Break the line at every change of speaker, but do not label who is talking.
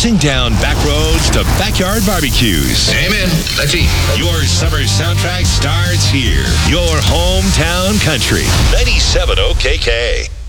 cruising down back roads to backyard barbecues.
Amen. Let's eat.
Your summer soundtrack starts here. Your hometown country. 97 OKK.